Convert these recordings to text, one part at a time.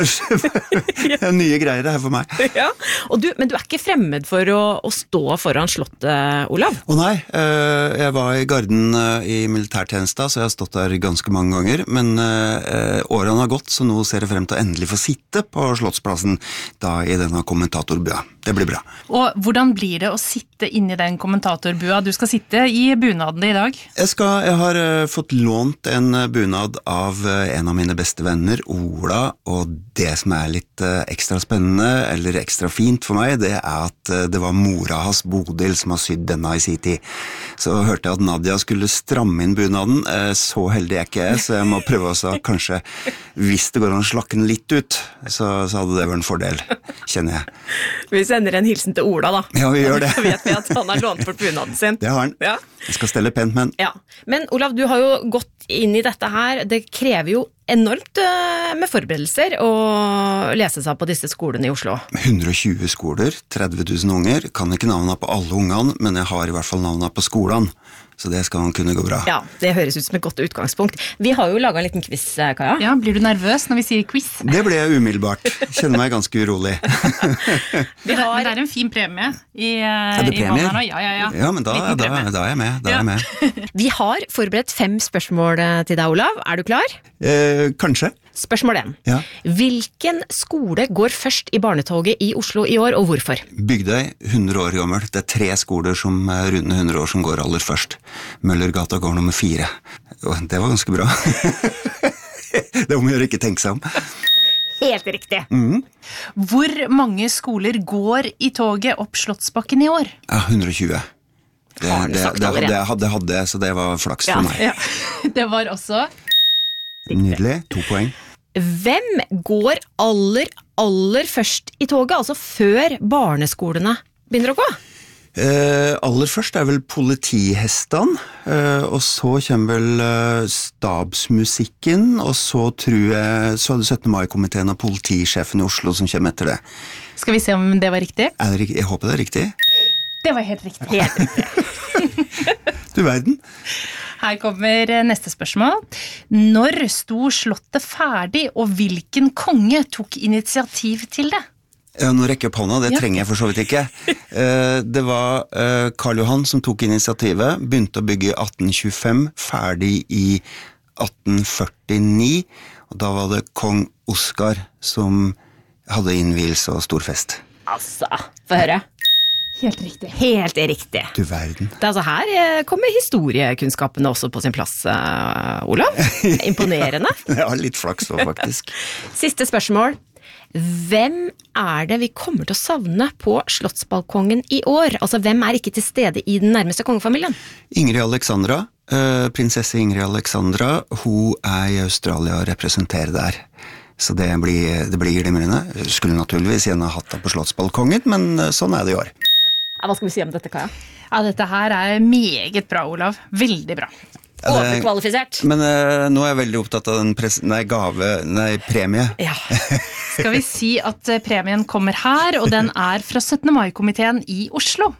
Det nye greier det her for meg. Ja, men du ikke fremmed for å stå foran slottet, Olav? Å nei, jeg var i Garden i militærtjenesta, så jeg har stått der ganske mange ganger, men årene har gått, så nå ser jeg frem til å endelig få sitte på Slottsplassen, da i denne kommentatorbua. Det blir bra. Og hvordan blir det å sitte inne i den kommentatorbua? Du skal sitte i bunaden i dag. Jeg har fått lånt en bunad av en av mine beste venner, Ola, og det som litt ekstra spennende, eller ekstra fint for meg, det at det var mora hans, Bodil, som har sydd denne i sin tid. Så hørte jeg at Nadia skulle stramme inn bunaden, så heldig ikke så jeg må prøve også, kanskje, hvis det går an å slakke den litt ut, så hadde det vært en fordel, kjenner jeg. Vi sender en hilsen til Ola da. Ja, vi gjør det. Så vet vi at han har lånt bort bunaden sin. Det har han. Ja. Jeg skal stelle pent, men... Ja. Men Olav, du har jo gått inn i dette her. Det krever jo enormt med forberedelser å lese seg på disse skolene i Oslo. 120 skoler, 30 000 unger. Kan ikke navnene på alle ungene, men jeg har i hvert fall navnene på skolene. Så det skal han kunne gå bra. Ja, det høres ut som et godt utgangspunkt. Vi har jo laget en liten quiz, Kaja. Ja, blir du nervøs når vi sier quiz? Det ble jeg umiddelbart. Kjenner meg ganske urolig. Det en fin premie i det premie? Nå. Ja. Ja, men da jeg med. Da er jeg med. Vi har forberedt 5 spørsmål til deg, Olav. Er du klar? Kanskje. Spørsmål 1. Ja. Hvilken skole går først i barnetoget i Oslo i år, og hvorfor? Bygdøy, 100 år gammel. Det 3 skoler som runde 100 år som går aller først. Møllergata går nummer 4. Og det var ganske bra. Det må jeg ikke tenke seg om. Helt riktig. Hvor mange skoler går i toget opp Slottsbakken i år? Ja, 120. Det hadde jeg, så det var flaks for meg. Ja. Det var også... Nydelig, 2 poeng. Hvem går aller først i toget, altså før barneskolene begynner å gå? Aller først vel politihestene, og så kommer vel stabsmusikken, og så tror jeg så er det 17. mai-komiteen og politisjefen i Oslo som kommer etter det. Skal vi se om det var riktig? Jeg håper det riktig. Det var helt riktig. Helt riktig. Du verden. Her kommer neste spørsmål. Når sto slottet ferdig, og hvilken konge tok initiativ til det? Ja, nå rekker jeg opp hånda, det trenger jeg for så vidt ikke. Det var Karl Johan som tok initiativet, begynte å bygge i 1825, ferdig i 1849, og da var det kong Oskar som hadde innvielse og storfest. Altså, få høre. Helt riktig. Helt riktig. Du verden. Det altså her kommer historiekunnskapene også på sin plass, Olav. Imponerende. Ja, litt flaks også, faktisk. Siste spørsmål. Hvem det vi kommer til å savne på Slottsbalkongen i år? Altså, hvem ikke til stede i den nærmeste kongefamilien? Ingrid Alexandra, prinsesse Ingrid Alexandra, hun i Australia og representerer der. Så det blir glimrende. Skulle naturligvis gjerne hatt det på Slottsbalkongen, men sånn det i år. Hva skal vi si om dette, Kaja? Ja, dette her meget bra, Olav. Veldig bra. Overkvalifisert. Men nå jeg veldig opptatt av den premie. Ja. Skal vi si at premien kommer her, og den fra 17. mai-komiteen i Oslo.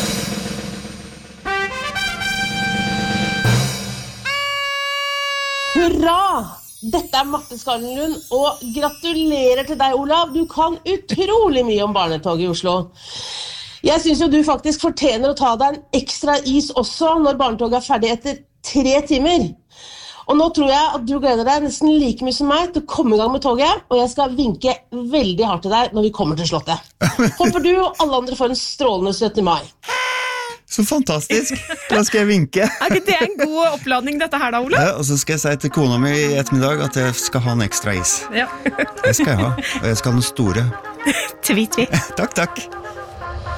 Hurra! Dette Marte Skarnlund, og gratulerer til deg, Olav. Du kan utrolig mye om barnetog i Oslo. Jeg synes jo du faktisk fortjener å ta deg en ekstra is også når barnetoget ferdig etter 3 timer. Og nå tror jeg at du gleder deg nesten like mye som meg til å komme i gang med toget, og jeg skal vinke veldig hardt til deg når vi kommer til slottet. Håper du og alle andre får en strålende 17. mai. Så fantastisk. Da skal jeg vinke. Ikke det en god oppladning dette her da, Olav? Ja, og så skal jeg si til kona mi i ettermiddag at jeg skal ha en ekstra is. Ja. Det skal jeg ha, og jeg skal ha den store. Tvi. Takk.